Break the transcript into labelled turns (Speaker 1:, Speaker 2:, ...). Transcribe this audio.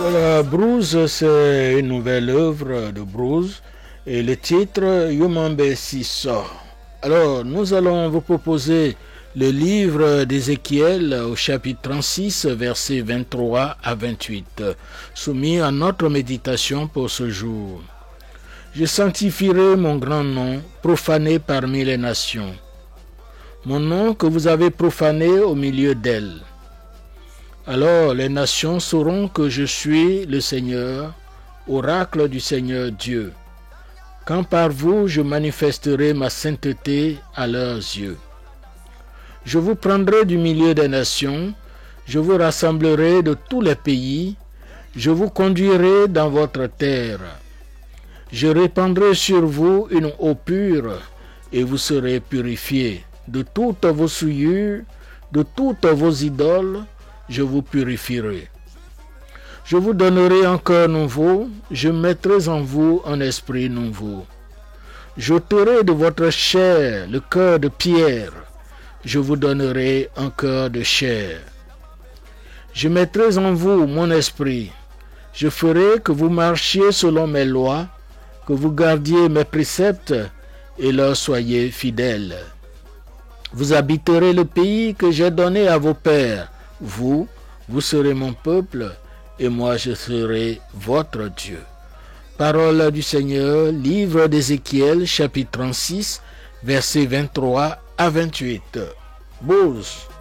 Speaker 1: Voilà, Bruce, c'est une nouvelle œuvre de Bruce et le titre Yumambe Siso. Alors, nous allons vous proposer le livre d'Ézéchiel au chapitre 36, versets 23 à 28, soumis à notre méditation pour ce jour. Je sanctifierai mon grand nom, profané parmi les nations. Mon nom que vous avez profané au milieu d'elles. Alors les nations sauront que je suis le Seigneur, oracle du Seigneur Dieu, quand par vous je manifesterai ma sainteté à leurs yeux. Je vous prendrai du milieu des nations, je vous rassemblerai de tous les pays, je vous conduirai dans votre terre. Je répandrai sur vous une eau pure, et vous serez purifiés. De toutes vos souillures, de toutes vos idoles, je vous purifierai. Je vous donnerai un cœur nouveau, je mettrai en vous un esprit nouveau. J'ôterai de votre chair le cœur de pierre, je vous donnerai un cœur de chair. Je mettrai en vous mon esprit, je ferai que vous marchiez selon mes lois, que vous gardiez mes préceptes et leur soyez fidèles. Vous habiterez le pays que j'ai donné à vos pères. Vous serez mon peuple, et moi je serai votre Dieu. Parole du Seigneur, livre d'Ézéchiel, chapitre 36, versets 23 à 28. Bouz.